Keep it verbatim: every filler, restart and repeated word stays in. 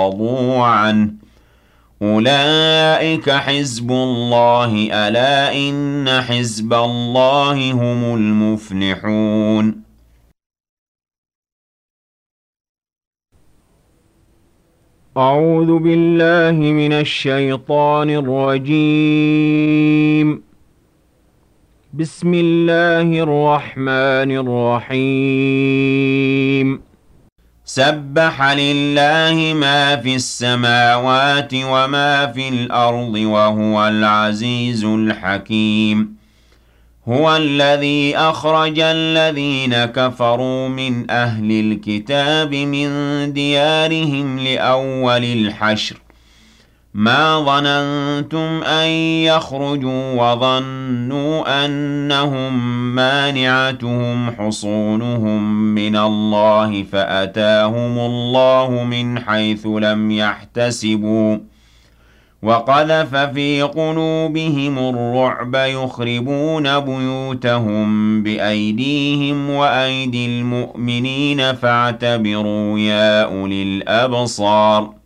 رضوا عنه أولئك حزب الله ألا إن حزب الله هم المفلحون أعوذ بالله من الشيطان الرجيم بسم الله الرحمن الرحيم سبح لله ما في السماوات وما في الأرض وهو العزيز الحكيم هو الذي أخرج الذين كفروا من أهل الكتاب من ديارهم لأول الحشر ما ظننتم أن يخرجوا وظنوا أنهم مانعتهم حصونهم من الله فأتاهم الله من حيث لم يحتسبوا وقذف في قلوبهم الرعب يخربون بيوتهم بأيديهم وأيدي المؤمنين فاعتبروا يا أولي الأبصار